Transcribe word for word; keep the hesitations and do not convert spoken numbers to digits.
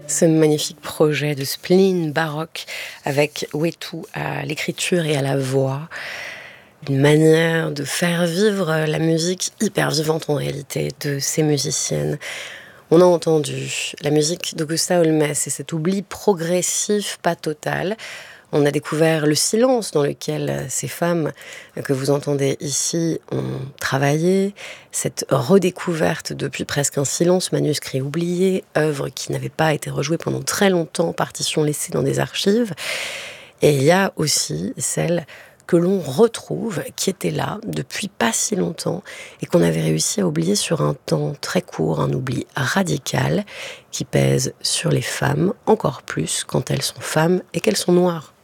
Ce magnifique projet de spleen baroque avec Wettou à l'écriture et à la voix. Une manière de faire vivre la musique hyper vivante en réalité de ces musiciennes. On a entendu la musique d'Augusta Holmes et cet oubli progressif, pas total. On a découvert le silence dans lequel ces femmes que vous entendez ici ont travaillé, cette redécouverte depuis presque un silence, manuscrit oublié, œuvre qui n'avait pas été rejouée pendant très longtemps, partition laissée dans des archives. Et il y a aussi celle que l'on retrouve, qui était là depuis pas si longtemps et qu'on avait réussi à oublier sur un temps très court, un oubli radical qui pèse sur les femmes encore plus quand elles sont femmes et qu'elles sont noires.